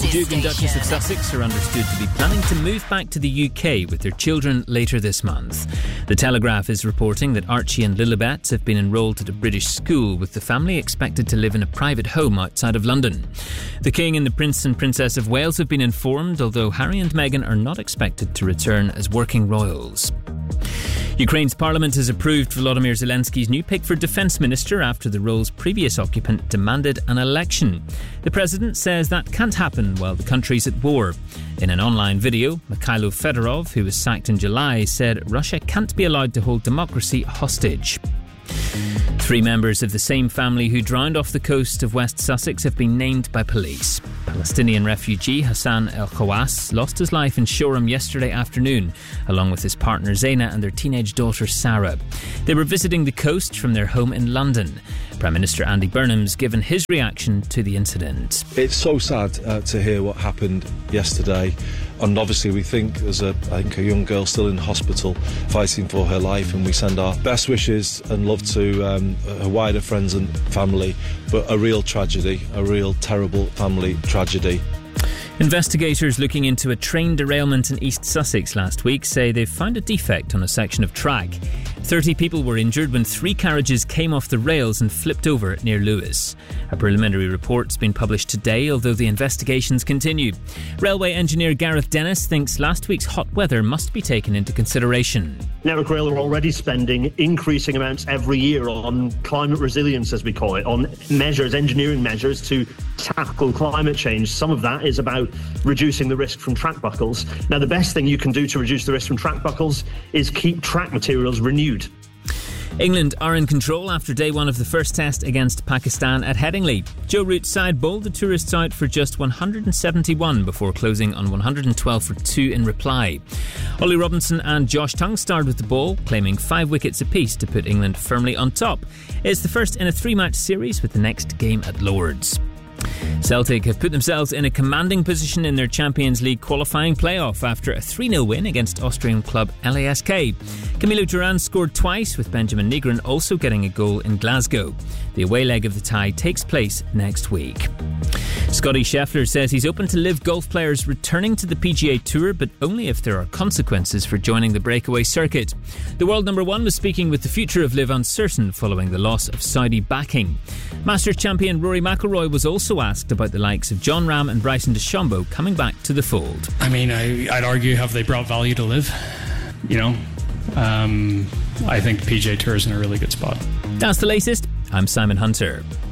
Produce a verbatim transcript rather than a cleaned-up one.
The Duke and Duchess of Sussex are understood to be planning to move back to the U K with their children later this month. The Telegraph is reporting that Archie and Lilibet have been enrolled at a British school, with the family expected to live in a private home outside of London. The King and the Prince and Princess of Wales have been informed, although Harry and Meghan are not expected to return as working royals. Ukraine's parliament has approved Volodymyr Zelensky's new pick for defence minister after the role's previous occupant demanded an election. The president says that can't happen while the country's at war. In an online video, Mikhailo Fedorov, who was sacked in July, said Russia can't be allowed to hold democracy hostage. Three members of the same family who drowned off the coast of West Sussex have been named by police. Palestinian refugee Hassan El Khawass lost his life in Shoreham yesterday afternoon, along with his partner Zaina and their teenage daughter Sarah. They were visiting the coast from their home in London. Prime Minister Andy Burnham's given his reaction to the incident. It's so sad uh, to hear what happened yesterday. And obviously we think there's a, I think a young girl still in hospital fighting for her life, and we send our best wishes and love to um, her wider friends and family. But a real tragedy, a real terrible family tragedy. Investigators looking into a train derailment in East Sussex last week say they've found a defect on a section of track. thirty people were injured when three carriages came off the rails and flipped over near Lewes. A preliminary report's been published today, although the investigations continue. Railway engineer Gareth Dennis thinks last week's hot weather must be taken into consideration. Network Rail are already spending increasing amounts every year on climate resilience, as we call it, on measures, engineering measures to tackle climate change. Some of that is about reducing the risk from track buckles. Now, the best thing you can do to reduce the risk from track buckles is keep track materials renewed. England are in control after day one of the first test against Pakistan at Headingley. Joe Root's side bowled the tourists out for just one hundred seventy-one before closing on one hundred twelve for two in reply. Ollie Robinson and Josh Tongue starred with the ball, claiming five wickets apiece to put England firmly on top. It's the first in a three-match series, with the next game at Lord's. Celtic have put themselves in a commanding position in their Champions League qualifying playoff after a three nil win against Austrian club L A S K. Camilo Duran scored twice, with Benjamin Nigren also getting a goal in Glasgow. The away leg of the tie takes place next week. Scotty Scheffler says he's open to live golf players returning to the P G A Tour, but only if there are consequences for joining the breakaway circuit. The world number one was speaking with the future of live uncertain following the loss of Saudi backing. Masters champion Rory McIlroy was also asked about the likes of Jon Rahm and Bryson DeChambeau coming back to the fold. I mean, I, I'd argue, have they brought value to live? You know, um, I think the P G A Tour is in a really good spot. That's the latest. I'm Simon Hunter.